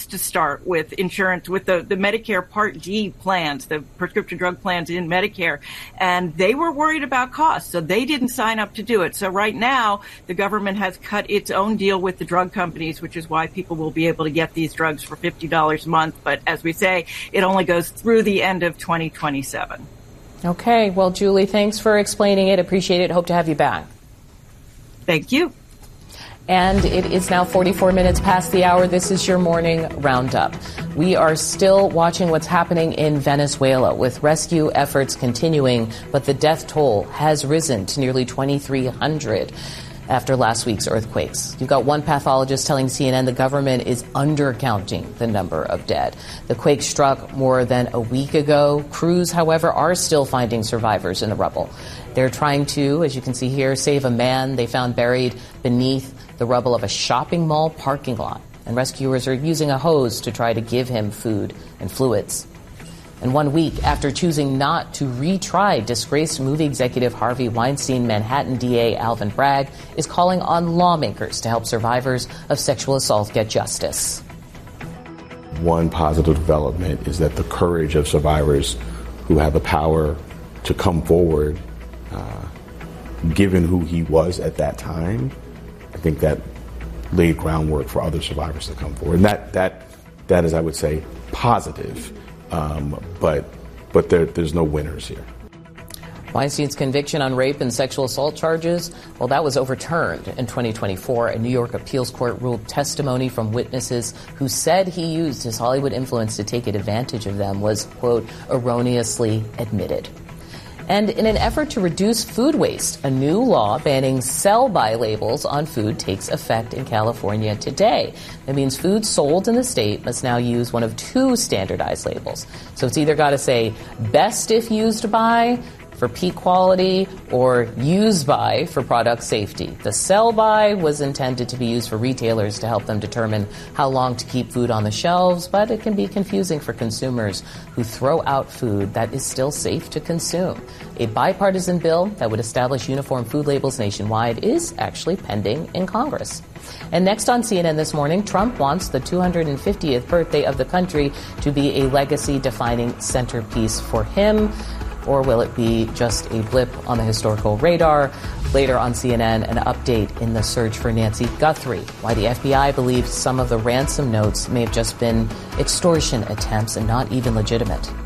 to start with insurance, with the Medicare Part D plans, the prescription drug plans in Medicare, and they were worried about costs, so they didn't sign up to do it. So right now, the government has cut its own deal with the drug companies, which is why people will be able to get these drugs for $50 a month. But as we say, it only goes through the end of 2027. Okay. Well, Julie, thanks for explaining it. Appreciate it. Hope to have you back. Thank you. And it is now 44 minutes past the hour. This is your morning roundup. We are still watching what's happening in Venezuela with rescue efforts continuing, but the death toll has risen to nearly 2,300 after last week's earthquakes. You've got one pathologist telling CNN the government is undercounting the number of dead. The quake struck more than a week ago. Crews, however, are still finding survivors in the rubble. They're trying to, as you can see here, save a man they found buried beneath the rubble of a shopping mall parking lot. And rescuers are using a hose to try to give him food and fluids. And 1 week after choosing not to retry disgraced movie executive Harvey Weinstein, Manhattan DA Alvin Bragg is calling on lawmakers to help survivors of sexual assault get justice. One positive development is that the courage of survivors who have the power to come forward, given who he was at that time, I think that laid groundwork for other survivors to come forward. And that is, I would say, positive. But there's no winners here. Weinstein's conviction on rape and sexual assault charges, well, that was overturned in 2024. A New York appeals court ruled testimony from witnesses who said he used his Hollywood influence to take advantage of them was, quote, erroneously admitted. And in an effort to reduce food waste, a new law banning sell-by labels on food takes effect in California today. That means food sold in the state must now use one of two standardized labels. So it's either got to say best if used by for peak quality or use by for product safety. The sell by was intended to be used for retailers to help them determine how long to keep food on the shelves, but it can be confusing for consumers who throw out food that is still safe to consume. A bipartisan bill that would establish uniform food labels nationwide is actually pending in Congress. And next on CNN this morning, Trump wants the 250th birthday of the country to be a legacy-defining centerpiece for him. Or will it be just a blip on the historical radar? Later on CNN, an update in the search for Nancy Guthrie, why the FBI believes some of the ransom notes may have just been extortion attempts and not even legitimate.